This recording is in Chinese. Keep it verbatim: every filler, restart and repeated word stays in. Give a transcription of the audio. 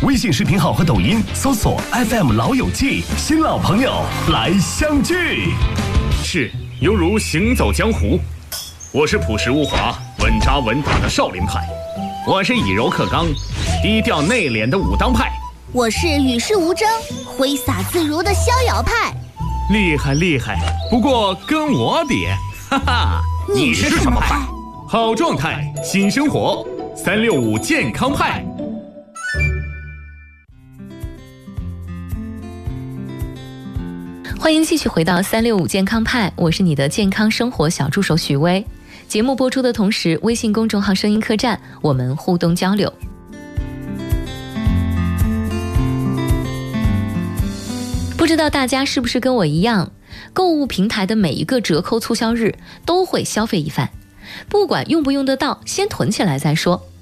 微信视频号和抖音搜索 F M 老友记，新老朋友来相聚。 是，犹如行走江湖。我是朴实无华、稳扎稳打的少林派。我是以柔克刚、低调内敛的武当派。 我是与世无争、挥洒自如的逍遥派。 厉害厉害，不过跟我比，哈哈， 你是什么派？ 好状态，新生活，三六五健康派。 欢迎继续回到三六五健康派，我是你的健康生活小助手许巍。节目播出的同时，微信公众号声音客栈，我们互动交流。不知道大家是不是跟我一样，购物平台的每一个折扣促销日都会消费一番，不管用不用得到，先囤起来再说。